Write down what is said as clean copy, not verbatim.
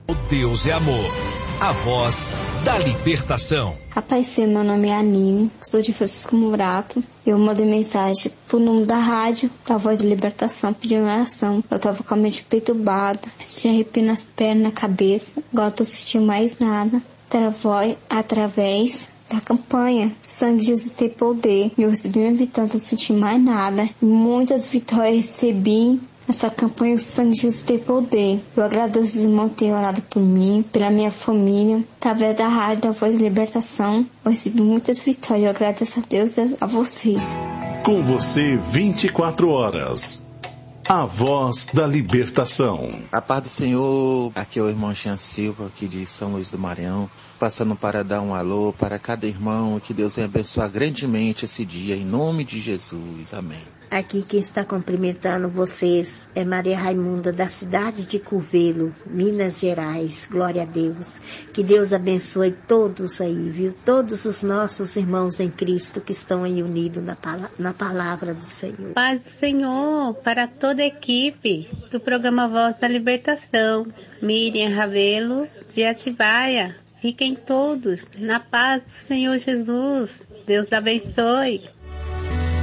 Deus é amor. A voz da libertação. Rapaz, sim, meu nome é Anine, sou de Francisco Murato. Eu mandei mensagem pro número da rádio, da Voz da Libertação, pedindo oração. Eu tava com a mente perturbada, tinha arrepio nas pernas, na cabeça. Agora eu tô sentindo mais nada. Através da campanha Sangue de Jesus tem poder. Eu recebi minha vitória, não tô sentindo mais nada. Muitas vitórias recebi. Essa campanha, o Sangue de Jesus tem poder. Eu agradeço os irmãos que têm orado por mim, pela minha família. Através da rádio, da Voz da Libertação, eu recebi muitas vitórias. Eu agradeço a Deus e a vocês. Com você, 24 horas. A Voz da Libertação. A paz do Senhor, aqui é o irmão Jean Silva, aqui de São Luís do Maranhão, passando para dar um alô para cada irmão, que Deus venha abençoar grandemente esse dia, em nome de Jesus, amém. Aqui quem está cumprimentando vocês é Maria Raimunda, da cidade de Curvelo, Minas Gerais. Glória a Deus. Que Deus abençoe todos aí, viu? Todos os nossos irmãos em Cristo que estão aí unidos na palavra do Senhor. Paz do Senhor para toda a equipe do programa Voz da Libertação. Miriam Ravelo, de Atibaia. Fiquem todos na paz do Senhor Jesus. Deus abençoe.